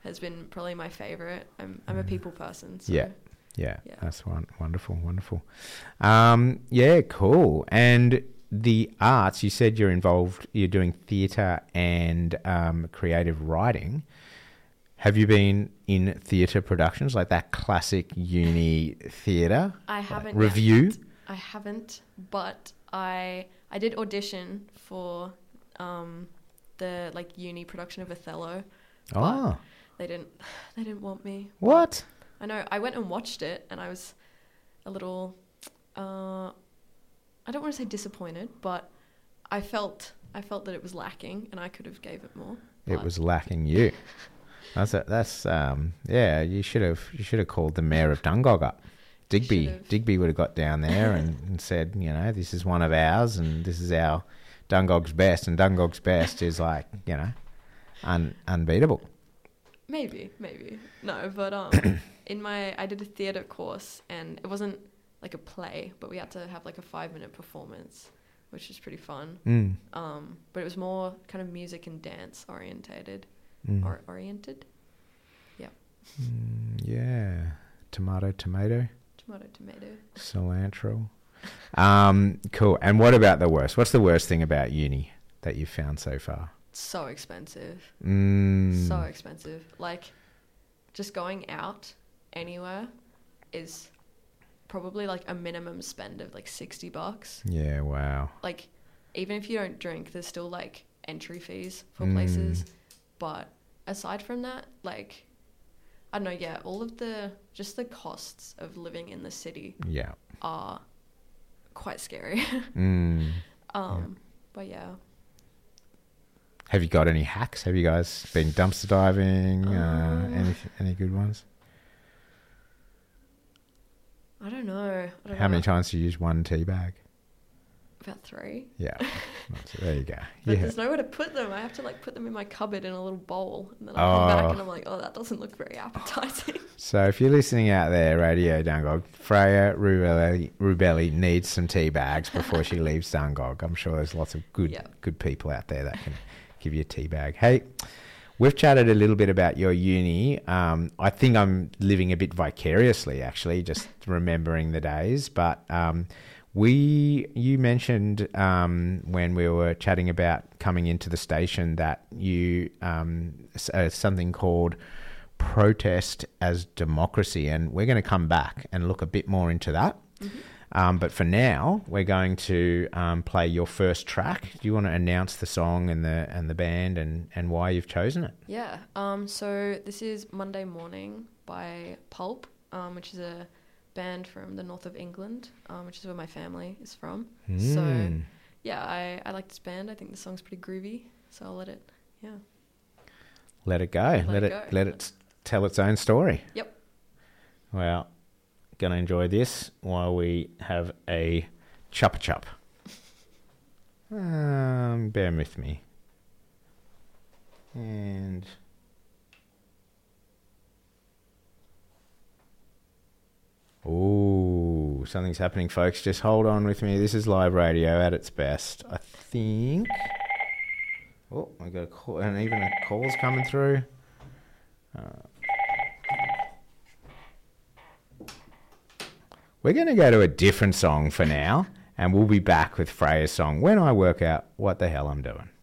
has been probably my favorite. I'm a people person. So. Yeah. That's wonderful. Yeah, cool. And the arts, you said you're doing theatre and creative writing. Have you been in theatre productions, like that classic uni theatre? I haven't. Review? Yet. I haven't, but I did audition for the like uni production of Othello. Oh. They didn't want me. What? I know. I went and watched it, and I was a little, I don't want to say disappointed, but I felt that it was lacking, and I could have gave it more. It was lacking you. You should have called the mayor of Dungog up. Digby would have got down there and said, this is one of ours, and this is our Dungog's best, and Dungog's best is like, unbeatable. Maybe. No, but I did a theatre course, and it wasn't like a play, but we had to have like a 5-minute performance, which was pretty fun. But it was more kind of music and dance oriented. Yeah. Yeah. Tomato. Cilantro. Cool. And what about the worst? What's the worst thing about uni that you've found so far? So expensive. So expensive. Like, just going out anywhere is probably like a minimum spend of like $60. Yeah, wow. Like, even if you don't drink, there's still like entry fees for places. But aside from that, like, I don't know, yeah, all of the costs of living in the city are quite scary. But yeah. Have you got any hacks? Have you guys been dumpster diving? Any good ones? I don't know. How many times do you use one tea bag? About 3. Yeah. There you go. But there's nowhere to put them. I have to like put them in my cupboard in a little bowl, and then I come back and I'm like, oh, that doesn't look very appetizing. So if you're listening out there, Radio Dungog, Freya Rubelli needs some tea bags before she leaves Dungog. I'm sure there's lots of good people out there that can give you a tea bag. Hey, we've chatted a little bit about your uni. I think I'm living a bit vicariously, actually, just remembering the days. But you mentioned when we were chatting about coming into the station that you something called Protest as Democracy, and we're going to come back and look a bit more into that. But for now, we're going to play your first track. Do you want to announce the song and the band and why you've chosen it? Yeah. So this is Monday Morning by Pulp, which is a band from the north of England, which is where my family is from. So yeah, I like this band. I think the song's pretty groovy, so I'll let it go. Let it tell its own story. Yep. Well, gonna enjoy this while we have a chup. Bear with me. And ooh, something's happening, folks. Just hold on with me. This is live radio at its best, I think. Oh, I got a call, and even a call's coming through. We're going to go to a different song for now, and we'll be back with Freya's song when I work out what the hell I'm doing.